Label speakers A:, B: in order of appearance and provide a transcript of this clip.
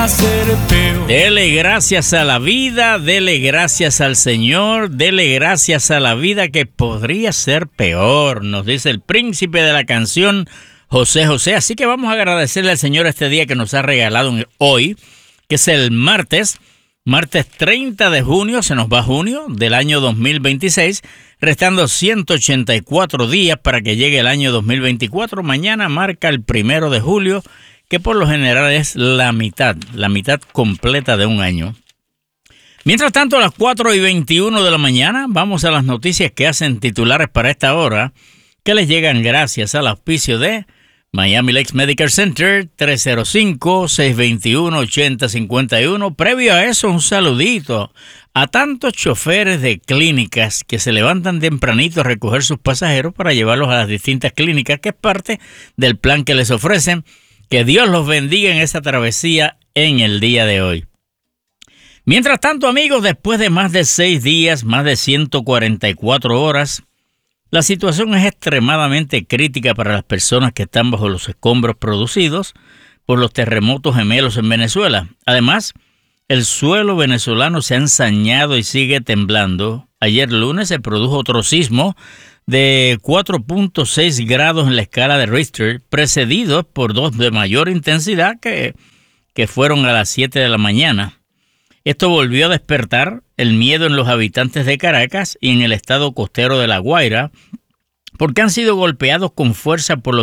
A: podría ser peor.
B: Dele gracias a la vida, dele gracias al Señor, dele gracias a la vida que podría ser peor, nos dice el príncipe de la canción, José José. Así que vamos a agradecerle al Señor este día que nos ha regalado hoy, que es el martes 30 de junio, se nos va junio del año 2026, restando 184 días para que llegue el año 2024. Mañana marca el 1 de julio, que por lo general es la mitad completa de un año. Mientras tanto, a las 4:21 de la mañana, vamos a las noticias que hacen titulares para esta hora, que les llegan gracias al auspicio de Miami Lakes Medical Center, 305-621-8051. Previo a eso, un saludito a tantos choferes de clínicas que se levantan tempranito a recoger sus pasajeros para llevarlos a las distintas clínicas, que es parte del plan que les ofrecen. Que Dios los bendiga en esa travesía en el día de hoy. Mientras tanto, amigos, después de más de 6 días, más de 144 horas, la situación es extremadamente crítica para las personas que están bajo los escombros producidos por los terremotos gemelos en Venezuela. Además, el suelo venezolano se ha ensañado y sigue temblando. Ayer lunes se produjo otro sismo de 4.6 grados en la escala de Richter, precedidos por 2 de mayor intensidad que fueron a las 7 de la mañana. Esto volvió a despertar el miedo en los habitantes de Caracas y en el estado costero de La Guaira, porque han sido golpeados con fuerza por los